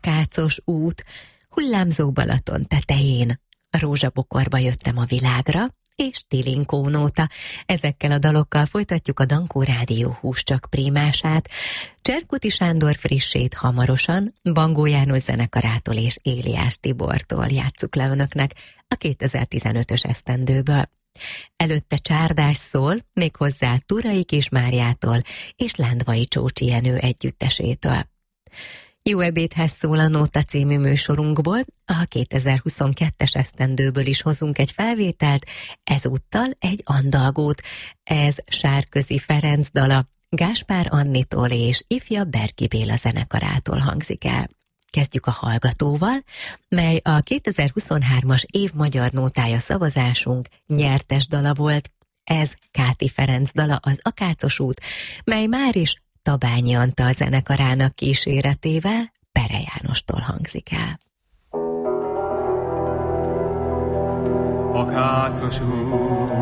Akácos út, hullámzó Balaton tetején, a rózsabokorba jöttem a világra, és Tilinkó nóta. Ezekkel a dalokkal folytatjuk a Dankó Rádió húscsak prímását. Cserkuti Sándor frissét hamarosan Bangó János zenekarától és Éliás Tibortól játsszuk le önöknek a 2015-ös esztendőből. Előtte csárdás szól, méghozzá Turai Kis Máriától és Lándvai Csócsi Jenő együttesétől. Jó ebédhez szól a Nóta című műsorunkból, a 2022-es esztendőből is hozunk egy felvételt, ezúttal egy andalgót. Ez Sárközi Ferenc dala, Gáspár Annitól és ifja Berki Béla zenekarától hangzik el. Kezdjük a Hallgatóval, mely a 2023-as év magyar nótája szavazásunk nyertes dala volt. Ez Káti Ferenc dala, az Akácos út, mely már is Tabányi Antal zenekarának kíséretével Pere Jánostól hangzik el. Akácos út.